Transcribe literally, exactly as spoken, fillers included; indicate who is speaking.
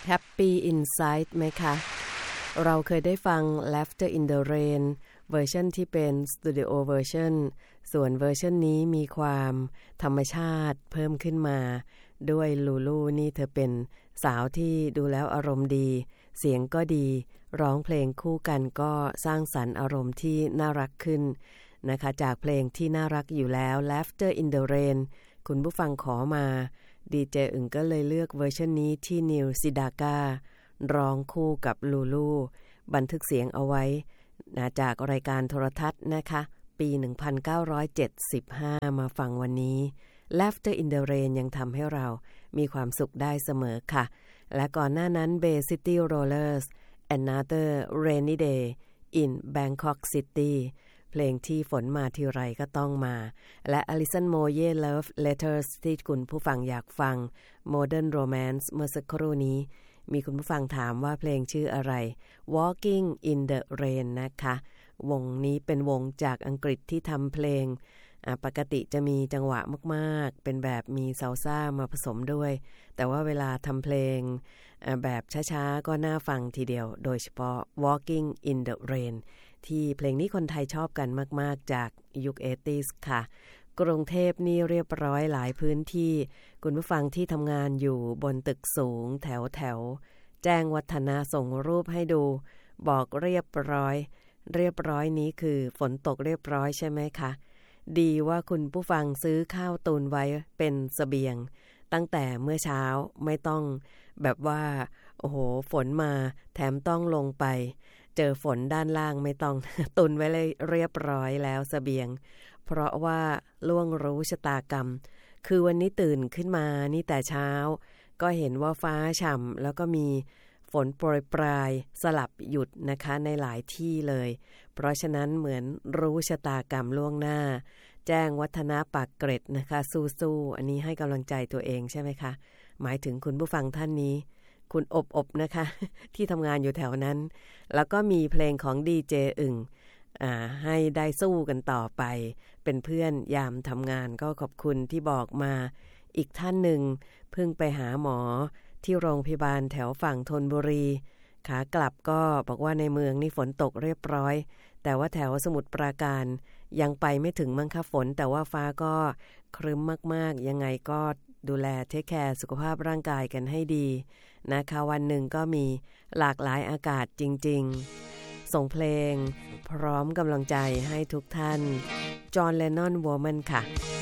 Speaker 1: Happy Inside ไหมคะเราเคยได้ฟัง Laughter in the Rain เวอร์ชันที่เป็น Studio Version ส่วนเวอร์ชันนี้มีความธรรมชาติเพิ่มขึ้นมาด้วยลูลูนี่เธอเป็นสาวที่ดูแล้วอารมณ์ดีเสียงก็ดีร้องเพลงคู่กันก็สร้างสรรค์อารมณ์ที่น่ารักขึ้นนะคะจากเพลงที่น่ารักอยู่แล้ว Laughter in the Rain คุณผู้ฟังขอมาดีเจอึ่งก็เลยเลือกเวอร์ชันนี้ที่นิวซิดาก้าร้องคู่กับลูลูบันทึกเสียงเอาไว้นะจากรายการโทรทัศน์นะคะปีหนึ่งพันเก้าร้อยเจ็ดสิบห้ามาฟังวันนี้ Laughter in the Rain ยังทำให้เรามีความสุขได้เสมอค่ะและก่อนหน้านั้น Bay City Rollers Another Rainy Day in Bangkok City เพลงที่ฝนมาทีไรก็ต้องมาและ Alison Moyet Love Letters ที่คุณผู้ฟังอยากฟัง Modern Romance เมื่อสักครู่นี้มีคุณผู้ฟังถามว่าเพลงชื่ออะไร Walking in the Rain นะคะวงนี้เป็นวงจากอังกฤษที่ทำเพลงปกติจะมีจังหวะมากๆเป็นแบบมีซาลซ่ามาผสมด้วยแต่ว่าเวลาทำเพลงแบบช้าๆก็น่าฟังทีเดียวโดยเฉพาะ Walking in the Rain ที่เพลงนี้คนไทยชอบกันมากๆจากยุค แปดสิบ ค่ะกรุงเทพนี่เรียบร้อยหลายพื้นที่คุณผู้ฟังที่ทำงานอยู่บนตึกสูงแถวแถวแจ้งวัฒนะส่งรูปให้ดูบอกเรียบร้อยเรียบร้อยนี้คือฝนตกเรียบร้อยใช่ไหมคะดีว่าคุณผู้ฟังซื้อข้าวตุนไว้เป็นเสบียงตั้งแต่เมื่อเช้าไม่ต้องแบบว่าโอ้โหฝนมาแถมต้องลงไปเจอฝนด้านล่างไม่ต้องตุนไว้เลยเรียบร้อยแล้วเสบียงเพราะว่าล่วงรู้ชะตากรรมคือวันนี้ตื่นขึ้นมานี่แต่เช้าก็เห็นว่าฟ้าฉ่ำแล้วก็มีฝนโปรยปลายสลับหยุดนะคะในหลายที่เลยเพราะฉะนั้นเหมือนรู้ชะตากรรมล่วงหน้าแจ้งวัฒนะปากเกร็ดนะคะสู้ๆอันนี้ให้กำลังใจตัวเองใช่ไหมคะหมายถึงคุณผู้ฟังท่านนี้คุณอบๆนะคะที่ทำงานอยู่แถวนั้นแล้วก็มีเพลงของดีเจอึ่งอ่าให้ได้สู้กันต่อไปเป็นเพื่อนยามทำงานก็ขอบคุณที่บอกมาอีกท่านหนึ่งเพิ่งไปหาหมอที่โรงพยาบาลแถวฝั่งธนบุรีขากลับก็บอกว่าในเมืองนี่ฝนตกเรียบร้อยแต่ว่าแถวสมุทรปราการยังไปไม่ถึงมั้งคะฝนแต่ว่าฟ้าก็ครึ้มมากๆยังไงก็ดูแลเทคแคร์สุขภาพร่างกายกันให้ดีนะคะวันหนึ่งก็มีหลากหลายอากาศจริงๆส่งเพลงพร้อมกำลังใจให้ทุกท่านจอห์น เลนนอน Woman ค่ะ